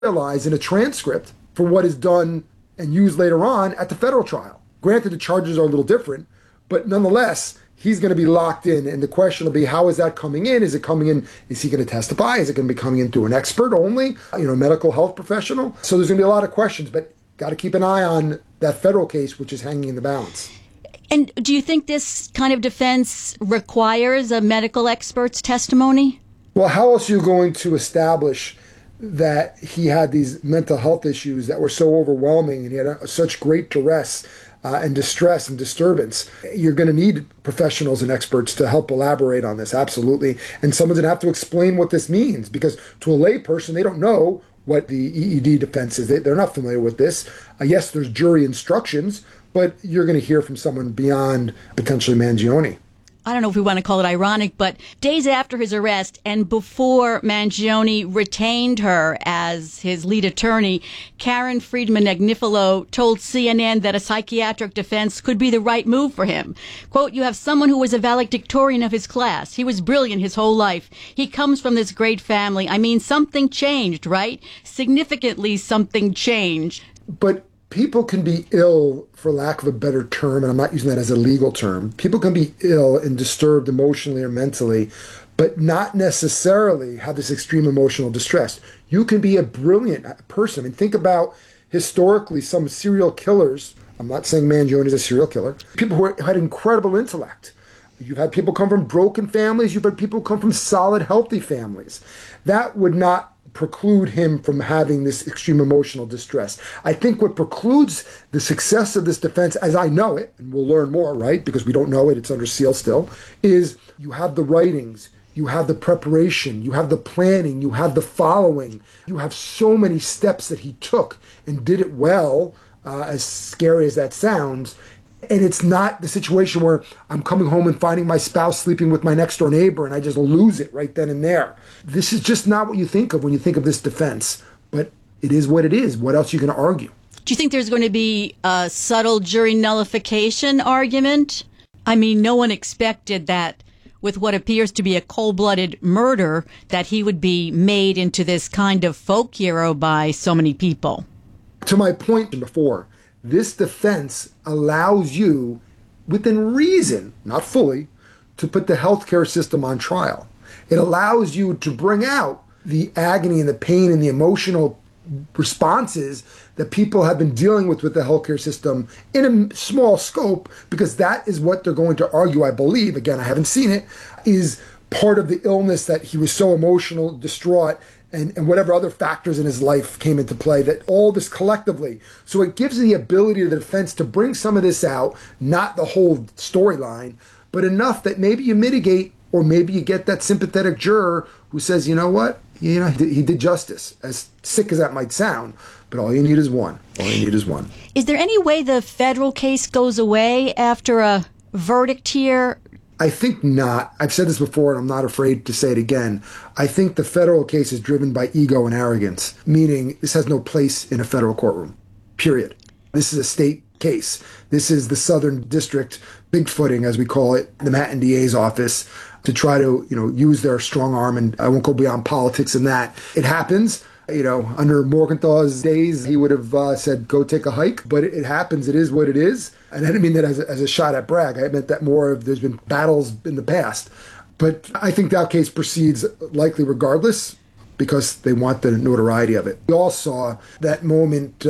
memorialized in a transcript for what is done and used later on at the federal trial. Granted, the charges are a little different, but nonetheless, he's going to be locked in. And the question will be, how is that coming in? Is it coming in? Is he going to testify? Is it going to be coming in through an expert only, medical health professional? So there's going to be a lot of questions, but got to keep an eye on that federal case, which is hanging in the balance. And do you think this kind of defense requires a medical expert's testimony? Well, how else are you going to establish that he had these mental health issues that were so overwhelming and he had such great duress and distress and disturbance? You're going to need professionals and experts to help elaborate on this, absolutely. And someone's going to have to explain what this means, because to a lay person, they don't know what the EED defense is. They're not familiar with this. Yes, there's jury instructions, but you're going to hear from someone beyond potentially Mangione. I don't know if we want to call it ironic, but days after his arrest and before Mangione retained her as his lead attorney, Karen Friedman Agnifilo told CNN that a psychiatric defense could be the right move for him. Quote, "You have someone who was a valedictorian of his class. He was brilliant his whole life. He comes from this great family. I mean, something changed, right? Significantly something changed." But people can be ill, for lack of a better term, and I'm not using that as a legal term. People can be ill and disturbed emotionally or mentally, but not necessarily have this extreme emotional distress. You can be a brilliant person. I mean, think about historically some serial killers. I'm not saying Mangione is a serial killer. People who had incredible intellect. You've had people come from broken families. You've had people come from solid, healthy families. That would not preclude him from having this extreme emotional distress. I think what precludes the success of this defense, as I know it, and we'll learn more, right, because we don't know it, it's under seal still, is you have the writings, you have the preparation, you have the planning, you have the following, you have so many steps that he took and did it well, as scary as that sounds. And it's not the situation where I'm coming home and finding my spouse sleeping with my next door neighbor and I just lose it right then and there. This is just not what you think of when you think of this defense. But it is what it is. What else are you going to argue? Do you think there's going to be a subtle jury nullification argument? I mean, no one expected that with what appears to be a cold-blooded murder, that he would be made into this kind of folk hero by so many people. To my point before, this defense allows you, within reason, not fully, to put the healthcare system on trial. It allows you to bring out the agony and the pain and the emotional responses that people have been dealing with the healthcare system in a small scope, because that is what they're going to argue, I believe, again, I haven't seen it, is part of the illness, that he was so emotional, distraught, and whatever other factors in his life came into play, that all this collectively. So it gives the ability to the defense to bring some of this out, not the whole storyline, but enough that maybe you mitigate, or maybe you get that sympathetic juror who says, you know what, he did justice, as sick as that might sound, but all you need is one. All you need is one. Is there any way the federal case goes away after a verdict here? I think not. I've said this before, and I'm not afraid to say it again. I think the federal case is driven by ego and arrogance, meaning this has no place in a federal courtroom, period. This is a state case. This is the Southern District bigfooting, as we call it, the Manhattan DA's office, to try to, use their strong arm. And I won't go beyond politics in that. It happens. Under Morgenthau's days, he would have said, go take a hike. But it happens. It is what it is. And I didn't mean that as a shot at Bragg. I meant that more of there's been battles in the past. But I think that case proceeds likely regardless, because they want the notoriety of it. We all saw that moment,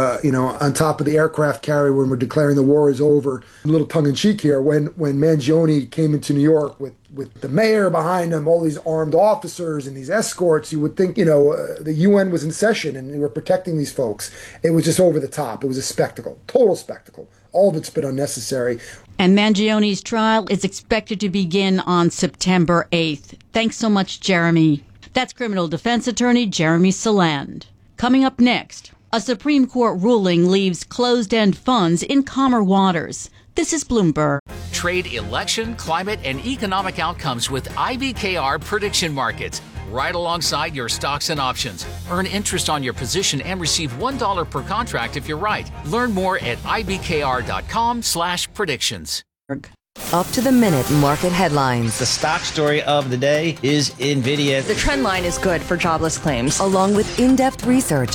on top of the aircraft carrier when we're declaring the war is over. A little tongue-in-cheek here, when Mangione came into New York with the mayor behind him, all these armed officers and these escorts, you would think, the UN was in session and they were protecting these folks. It was just over the top. It was a spectacle, total spectacle. All of it's been unnecessary. And Mangione's trial is expected to begin on September 8th. Thanks so much, Jeremy. That's criminal defense attorney Jeremy Saland. Coming up next, a Supreme Court ruling leaves closed-end funds in calmer waters. This is Bloomberg. Trade election, climate, and economic outcomes with IBKR prediction markets. Right alongside your stocks and options. Earn interest on your position and receive $1 per contract if you're right. Learn more at ibkr.com/predictions. Up-to-the-minute market headlines. The stock story of the day is NVIDIA. The trend line is good for jobless claims. Along with in-depth research